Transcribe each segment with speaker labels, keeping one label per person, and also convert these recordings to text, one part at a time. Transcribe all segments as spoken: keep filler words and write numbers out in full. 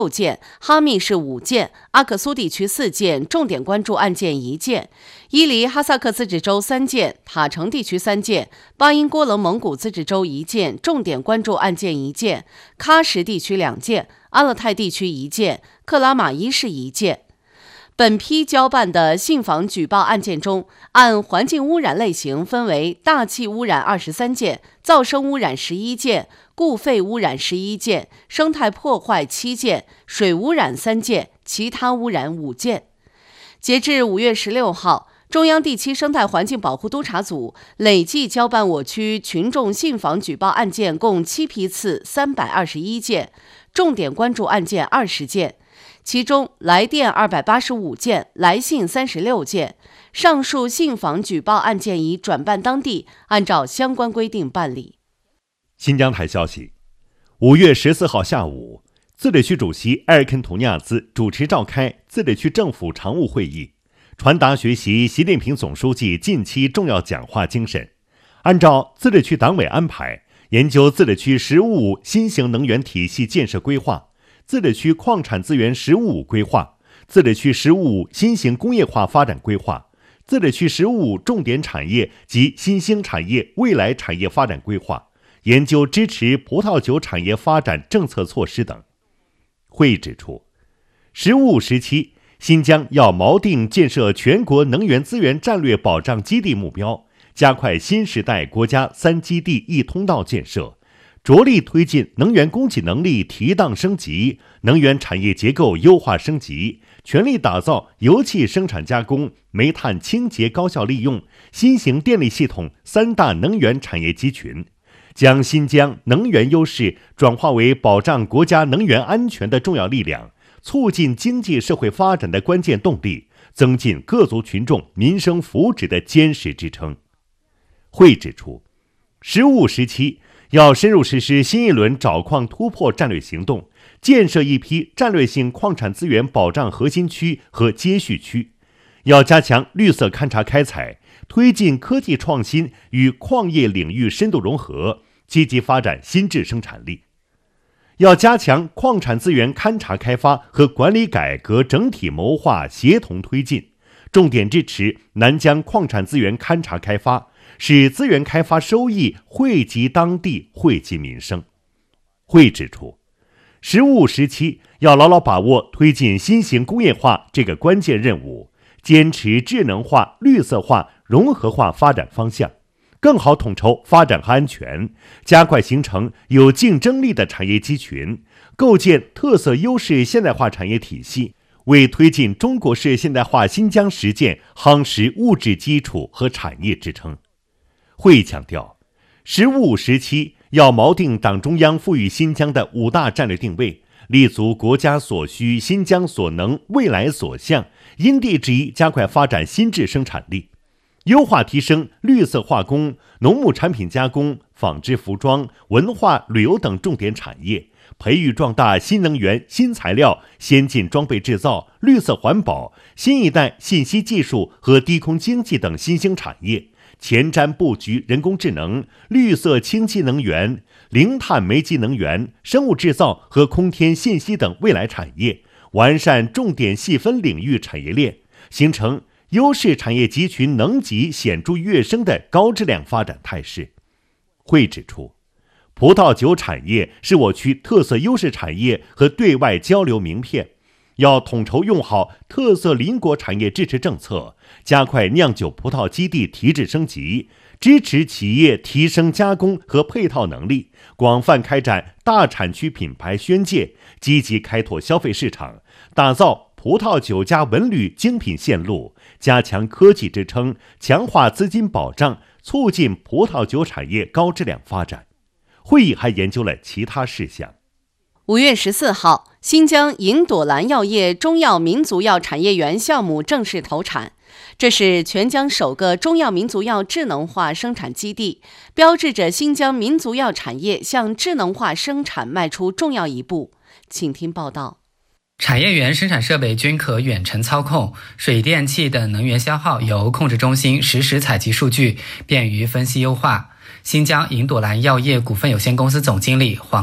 Speaker 1: 六件，哈密市五件，阿克苏地区四件，重点关注案件一件；伊犁哈萨克自治州三件，塔城地区三件，巴音郭楞蒙古自治州一件，重点关注案件一件；喀什地区两件，阿勒泰地区一件，克拉玛依市一件。本批交办的信访举报案件中，按环境污染类型分为大气污染二十三件，噪声污染十一件，固废污染十一件，生态破坏七件，水污染三件，其他污染五件。截至五月十六号，中央第七生态环境保护督察组累计交办我区群众信访举报案件共七批次三百二十一件，重点关注案件二十件。其中来电二百八十五件，来信三十六件。上述信访举报案件已转办当地，按照相关规定办理。
Speaker 2: 新疆台消息，五月十四号下午，自治区主席埃尔肯图尼亚兹主持召开自治区政府常务会议，传达学习习近平总书记近期重要讲话精神，按照自治区党委安排，研究自治区“十五五”新型能源体系建设规划、自治区矿产资源“十五五”规划、自治区“十五五”新型工业化发展规划、自治区“十五五”重点产业及新兴产业未来产业发展规划，研究支持葡萄酒产业发展政策措施等。会议指出，“十五五”时期，新疆要锚定建设全国能源资源战略保障基地目标，加快新时代国家三基地一通道建设，着力推进能源供给能力提档升级、能源产业结构优化升级，全力打造油气生产加工、煤炭清洁高效利用、新型电力系统三大能源产业集群，将新疆能源优势转化为保障国家能源安全的重要力量，促进经济社会发展的关键动力，增进各族群众民生福祉的坚实支撑。会指出，“十五五”时期要深入实施新一轮找矿突破战略行动，建设一批战略性矿产资源保障核心区和接续区，要加强绿色勘察开采，推进科技创新与矿业领域深度融合，积极发展新质生产力。要加强矿产资源勘察开发和管理改革整体谋划协同推进，重点支持南疆矿产资源勘察开发，使资源开发收益惠及当地、惠及民生。会指出，“十五五”时期要牢牢把握推进新型工业化这个关键任务，坚持智能化、绿色化、融合化发展方向，更好统筹发展和安全，加快形成有竞争力的产业集群，构建特色优势现代化产业体系，为推进中国式现代化新疆实践夯实物质基础和产业支撑。会议强调，“十五五”时期要锚定党中央赋予新疆的五大战略定位，立足国家所需、新疆所能、未来所向，因地制宜加快发展新质生产力，优化提升绿色化工、农牧产品加工、纺织服装、文化旅游等重点产业，培育壮大新能源、新材料、先进装备制造、绿色环保、新一代信息技术和低空经济等新兴产业，前瞻布局人工智能、绿色清晰能源、零碳煤机能源、生物制造和空天信息等未来产业，完善重点细分领域产业链，形成优势产业集群能级显著跃升的高质量发展态势。会指出，葡萄酒产业是我区特色优势产业和对外交流名片，要统筹用好特色邻国产业支持政策，加快酿酒葡萄基地提质升级，支持企业提升加工和配套能力，广泛开展大产区品牌宣介，积极开拓消费市场，打造葡萄酒加文旅精品线路，加强科技支撑，强化资金保障，促进葡萄酒产业高质量发展。会议还研究了其他事项。
Speaker 1: 五月十四号，新疆银朵兰药业中药民族药产业园项目正式投产，这是全疆首个中药民族药智能化生产基地，标志着新疆民族药产业向智能化生产迈出重要一步。请听报道。
Speaker 3: 产业园生产设备均可远程操控，水电气等能源消耗由控制中心实时采集数据，便于分析优化。新疆银朵兰药业股份有限公司总经理黄磊：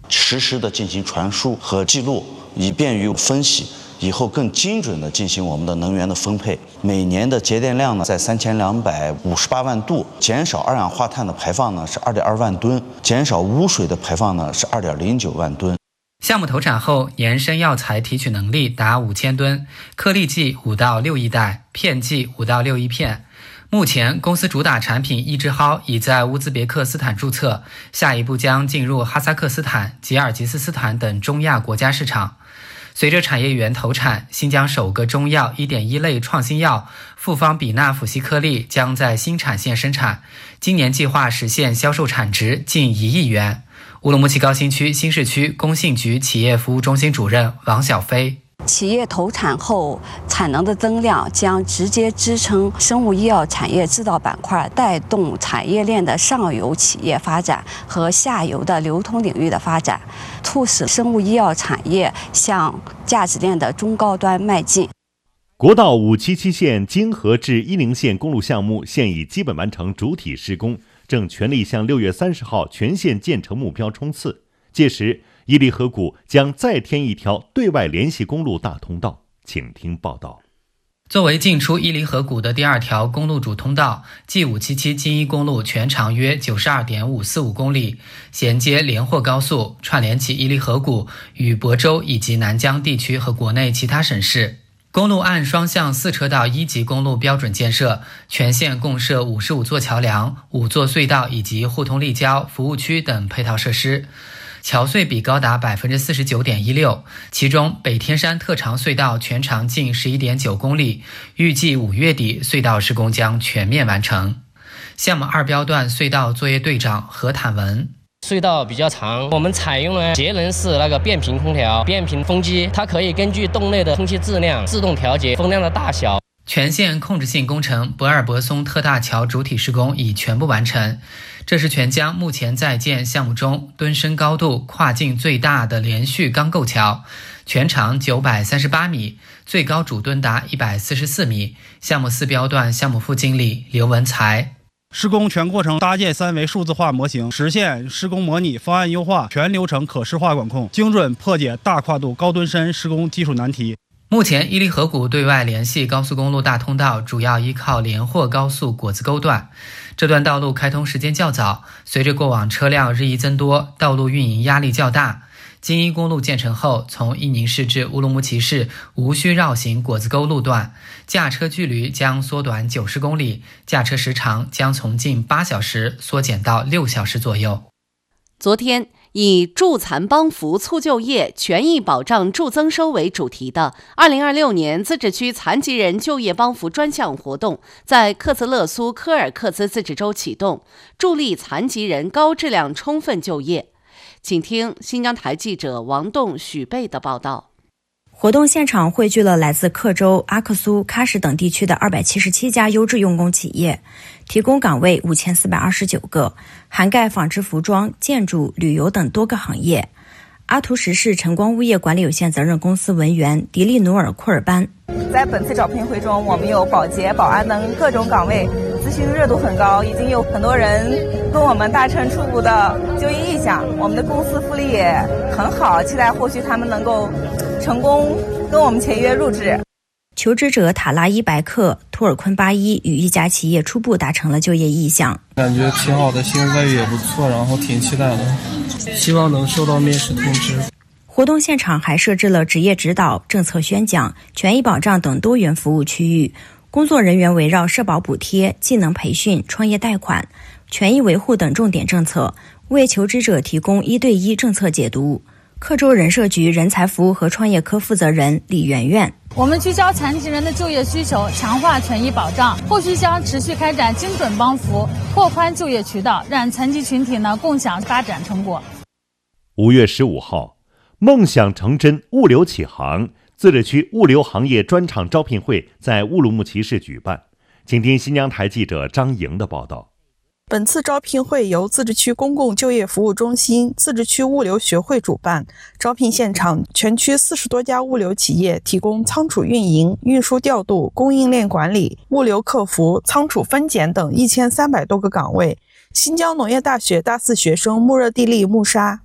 Speaker 4: 实时的进行传输和记录，以便于分析，以后更精准的进行我们的能源的分配。每年的节电量呢在三千两百五十八万度，减少二氧化碳的排放呢是二点二万吨，减少污水的排放呢是二点零九万吨。
Speaker 3: 项目投产后，年生药材提取能力达五千吨，颗粒计五到六亿袋，片计五到六亿片。目前，公司主打产品伊之蒿已在乌兹别克斯坦注册，下一步将进入哈萨克斯坦、吉尔吉斯斯坦等中亚国家市场。随着产业园投产，新疆首个中药 一点一 类创新药复方比那辅系颗粒将在新产线生产，今年计划实现销售产值近一亿元。乌鲁木齐高新区新市区工信局企业服务中心主任王小飞，
Speaker 5: 企业投产后产能的增量将直接支撑生物医药产业制造板块，带动产业链的上游企业发展和下游的流通领域的发展，促使生物医药产业向价值链的中高端迈进。
Speaker 2: 国道五七七线金河至伊宁线公路项目现已基本完成主体施工，正全力向六月三十号全线建成目标冲刺。届时，伊犁河谷将再添一条对外联系公路大通道。请听报道。
Speaker 3: 作为进出伊犁河谷的第二条公路主通道， G 五七七京伊公路全长约 九十二点五四五公里，衔接连霍高速，串联起伊犁河谷与亳州以及南疆地区和国内其他省市。公路按双向四车道一级公路标准建设，全线共设五十五座桥梁、五座隧道以及互通立交、服务区等配套设施。桥隧比高达 百分之四十九点一六， 其中北天山特长隧道全长近 十一点九公里，预计五月底隧道施工将全面完成。项目二标段隧道作业队长何坦文，
Speaker 6: 隧道比较长，我们采用了节能式那个变频空调、变频风机，它可以根据洞内的空气质量自动调节风量的大小。
Speaker 3: 全线控制性工程博尔博松特大桥主体施工已全部完成，这是全疆目前在建项目中墩深高度跨境最大的连续钢构桥，全长九百三十八米，最高主墩达一百四十四米。项目四标段项目副经理刘文才，
Speaker 7: 施工全过程搭建三维数字化模型，实现施工模拟、方案优化、全流程可视化管控，精准破解大跨度高墩深施工技术难题。
Speaker 3: 目前伊犁河谷对外联系高速公路大通道主要依靠连霍高速果子沟段，这段道路开通时间较早，随着过往车辆日益增多，道路运营压力较大。京伊公路建成后，从伊宁市至乌鲁木齐市无需绕行果子沟路段，驾车距离将缩短九十公里，驾车时长将从近八小时缩减到六小时左右。
Speaker 1: 昨天，以助残帮扶促就业、权益保障助增收为主题的二零二六年自治区残疾人就业帮扶专项活动在克孜勒苏柯尔克孜自治州启动，助力残疾人高质量充分就业。请听新疆台记者王栋、许贝的报道。
Speaker 8: 活动现场汇聚了来自克州、阿克苏、喀什等地区的二百七十七家优质用工企业，提供岗位五千四百二十九个，涵盖纺织服装、建筑、旅游等多个行业。阿图什市晨光物业管理有限责任公司文员迪利努尔库尔班，
Speaker 9: 在本次招聘会中，我们有保洁、保安等各种岗位，咨询热度很高，已经有很多人跟我们达成初步的就业意向。我们的公司福利也很好，期待后续他们能够成功跟我们签约入职。
Speaker 8: 求职者塔拉伊白克、图尔昆巴伊与一家企业初步达成了就业意向，
Speaker 10: 感觉挺好的，薪资待遇也不错，然后挺期待的，希望能收到面试通知。
Speaker 8: 活动现场还设置了职业指导、政策宣讲、权益保障等多元服务区域，工作人员围绕社保补贴、技能培训、创业贷款、权益维护等重点政策，为求职者提供一对一政策解读。克州人社局人才服务和创业科负责人李媛媛，
Speaker 11: 我们聚焦残疾人的就业需求，强化权益保障，后续将持续开展精准帮扶，拓宽就业渠道，让残疾群体呢共享发展成果。
Speaker 2: 五月十五号，梦想成真，物流启航自治区物流行业专场招聘会在乌鲁木齐市举办。请听新疆台记者张莹的报道。
Speaker 12: 本次招聘会由自治区公共就业服务中心、自治区物流学会主办。招聘现场，全区四十多家物流企业提供仓储运营、运输调度、供应链管理、物流客服、仓储分拣等一千三百多个岗位。新疆农业大学大四学生穆热蒂利穆沙，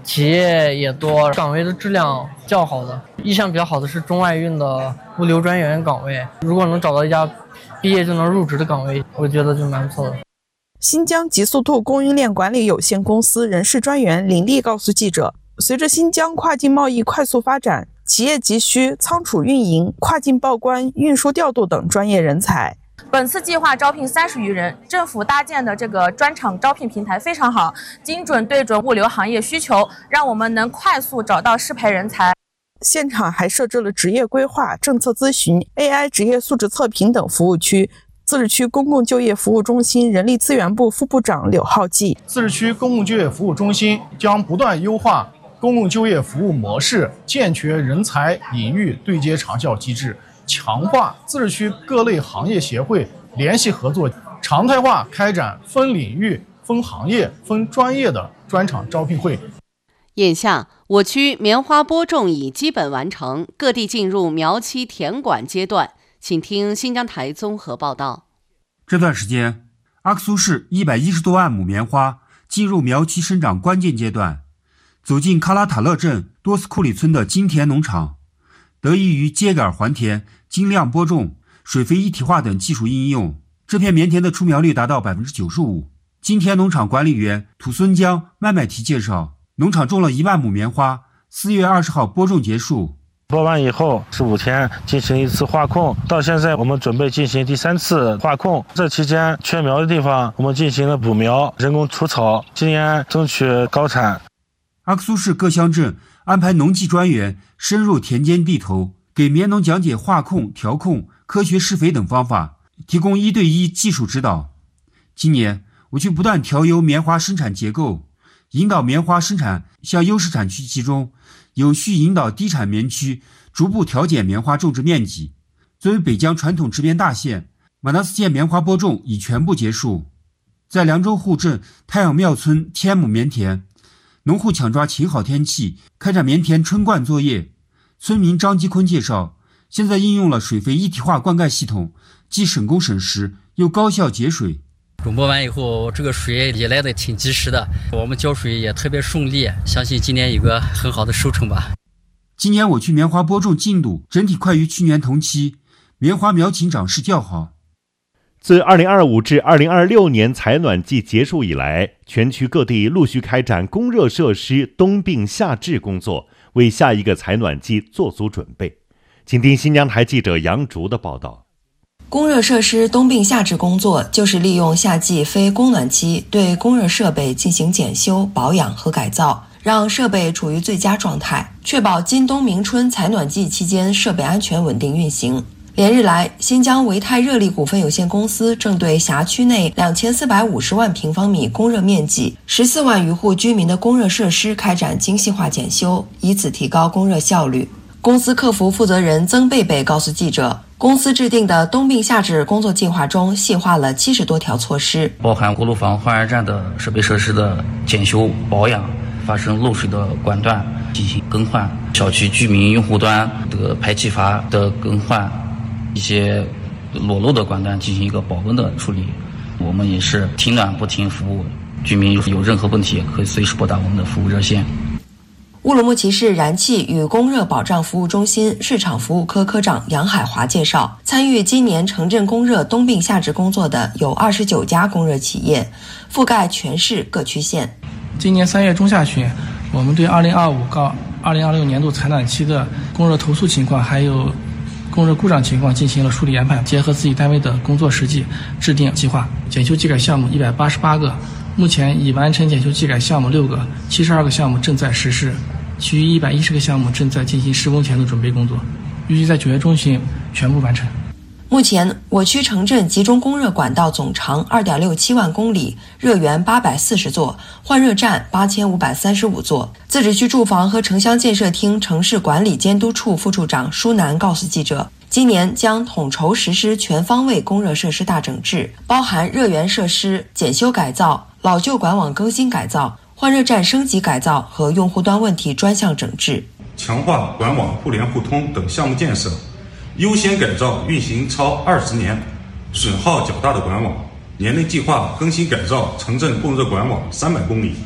Speaker 13: 企业也多，岗位的质量较好的。意向比较好的是中外运的物流专员岗位，如果能找到一家毕业就能入职的岗位，我觉得就蛮不错的。
Speaker 12: 新疆极速兔供应链管理有限公司人事专员林丽告诉记者，随着新疆跨境贸易快速发展，企业急需仓储运营、跨境报关、运输调度等专业人才。
Speaker 14: 本次计划招聘三十余人，政府搭建的这个专场招聘平台非常好，精准对准物流行业需求，让我们能快速找到适配人才。
Speaker 12: 现场还设置了职业规划、政策咨询、A I 职业素质测评等服务区。自治区公共就业服务中心人力资源部副部长柳浩记，
Speaker 15: 自治区公共就业服务中心将不断优化公共就业服务模式，健全人才领域对接长效机制，强化自治区各类行业协会联系合作，常态化开展分领域、分行业、分专业的专场招聘会。
Speaker 1: 眼下，我区棉花播种已基本完成，各地进入苗期田管阶段。请听新疆台综合报道。
Speaker 16: 这段时间，阿克苏市一百一十多万亩棉花进入苗期生长关键阶段。走进喀拉塔勒镇多斯库里村的金田农场，得益于秸秆还田、精量播种、水肥一体化等技术应用，这片棉田的出苗率达到 百分之九十五。 金田农场管理员土孙江麦麦提介绍，农场种了一万亩棉花，四月二十号播种结束。
Speaker 17: 播完以后十五天进行一次化控，到现在我们准备进行第三次化控。这期间缺苗的地方我们进行了补苗、人工除草，今年争取高产。
Speaker 16: 阿克苏市各乡镇安排农技专员深入田间地头，给棉农讲解化控、调控、科学施肥等方法，提供一对一技术指导。今年我区不断调优棉花生产结构，引导棉花生产向优势产区集中，有序引导低产棉区逐步调减棉花种植面积。作为北疆传统植棉大县，马纳斯县棉花播种已全部结束。在凉州户镇太阳庙村千亩棉田，农户抢抓晴好天气，开展棉田春灌作业。村民张基坤介绍，现在应用了水肥一体化灌溉系统，既省工省时，又高效节水。
Speaker 18: 种播完以后，这个水也来得挺及时的，我们浇水也特别顺利，相信今年有个很好的收成吧。
Speaker 16: 今年我区棉花播种进度整体快于去年同期，棉花苗情长势较好。
Speaker 2: 自二零二五至二零二六年采暖季结束以来，全区各地陆续开展供热设施冬病夏治工作，为下一个采暖季做足准备。请听新疆台记者杨竹的报道。
Speaker 19: 供热设施冬病夏治工作就是利用夏季非供暖期对供热设备进行检修、保养和改造，让设备处于最佳状态，确保今冬明春采暖季期间设备安全稳定运行。连日来，新疆维泰热力股份有限公司正对辖区内两千四百五十万平方米供热面积、十四万余户居民的供热设施开展精细化检修，以此提高供热效率。公司客服负责人曾贝贝告诉记者，公司制定的冬病夏治工作计划中细化了七十多条措施，
Speaker 20: 包含锅炉房、换热站的设备设施的检修、保养，发生漏水的管段进行更换，小区居民用户端的排气阀的更换，一些裸露的管段进行一个保温的处理。我们也是停暖不停服务，居民有任何问题可以随时拨打我们的服务热线。
Speaker 19: 乌鲁木齐市燃气与供热保障服务中心市场服务科科长杨海华介绍，参与今年城镇供热冬病夏治工作的有二十九家供热企业，覆盖全市各区县。
Speaker 10: 今年三月中下旬，我们对二零二五到二零二六年度采暖期的供热投诉情况还有供热故障情况进行了梳理研判，结合自己单位的工作实际制定计划，检修技改项目一百八十八个，目前已完成检修技改项目六个，七十二个项目正在实施，其余一百一十个项目正在进行施工前的准备工作，预计在九月中旬全部完成。
Speaker 19: 目前，我区城镇集中供热管道总长 二点六七万公里，热源八百四十座，换热站八千五百三十五座。自治区住房和城乡建设厅城市管理监督处副处长舒楠告诉记者，今年将统筹实施全方位供热设施大整治，包含热源设施检修改造、老旧管网更新改造、换热站升级改造和用户端问题专项整治，
Speaker 21: 强化管网互联互通等项目建设，优先改造运行超二十年、损耗较大的管网，年内计划更新改造城镇供热管网三百公里，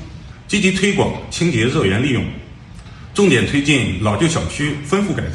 Speaker 21: 积极推广清洁热源利用，重点推进老旧小区分复改